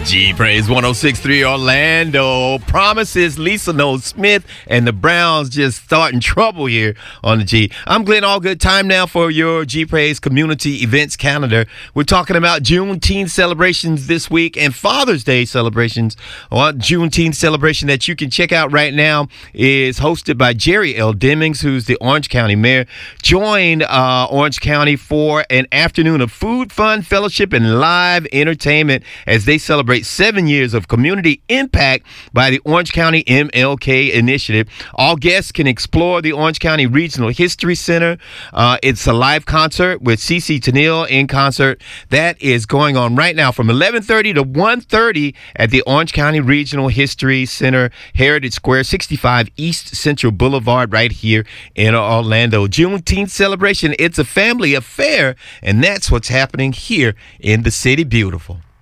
G Praise 106.3 Orlando promises Lisa Noel Smith and the Browns just starting trouble here on the G. I'm Glenn Allgood. Time now for your G Praise community events calendar. We're talking about Juneteenth celebrations this week and Father's Day celebrations. Juneteenth celebration that you can check out right now is hosted by Jerry L. Demings, who's the Orange County mayor. Join Orange County for an afternoon of food, fun, fellowship, and live entertainment as they celebrate 7 years of community impact by the Orange County MLK Initiative. All guests can explore the Orange County Regional History Center. It's a live concert with CeCe Tennille in concert. That is going on right now from 11:30 to 1:30 at the Orange County Regional History Center, Heritage Square, 65 East Central Boulevard, right here in Orlando. Juneteenth celebration. It's a family affair, and that's what's happening here in the City Beautiful.